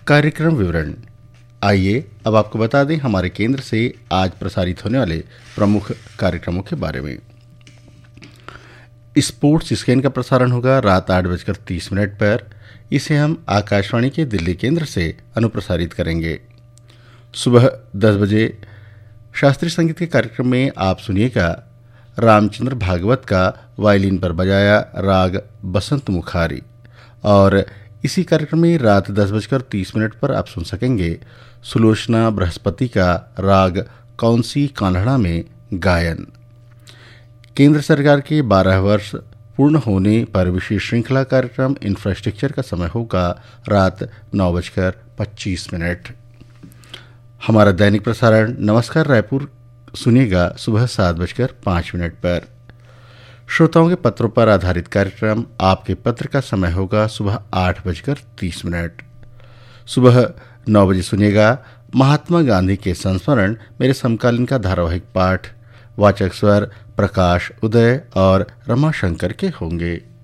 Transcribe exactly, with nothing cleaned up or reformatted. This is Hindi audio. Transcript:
कार्यक्रम विवरण। आइए अब आपको बता दें हमारे केंद्र से आज प्रसारित होने वाले प्रमुख कार्यक्रमों के बारे में। स्पोर्ट्स स्कैन का प्रसारण होगा रात आठ बजकर तीस मिनट पर। इसे हम आकाशवाणी के दिल्ली केंद्र से अनुप्रसारित करेंगे। सुबह दस बजे शास्त्रीय संगीत के कार्यक्रम में आप सुनिएगा रामचंद्र भागवत का वायलिन पर बजाया राग बसंत मुखारी, और इसी कार्यक्रम में रात दस बजकर तीस मिनट पर आप सुन सकेंगे सुलोचना बृहस्पति का राग कौनसी कान्हड़ा में गायन। केंद्र सरकार के बारह वर्ष पूर्ण होने पर विशेष श्रृंखला कार्यक्रम इंफ्रास्ट्रक्चर का समय होगा रात नौ बजकर पच्चीस मिनट। हमारा दैनिक प्रसारण नमस्कार रायपुर सुनिएगा सुबह सात बजकर पाँच मिनट पर। श्रोताओं के पत्रों पर आधारित कार्यक्रम आपके पत्र का समय होगा सुबह आठ बजकर तीस मिनट। सुबह नौ बजे सुनिएगा महात्मा गांधी के संस्मरण मेरे समकालीन का धारावाहिक पाठ। वाचक स्वर प्रकाश उदय और रमाशंकर के होंगे।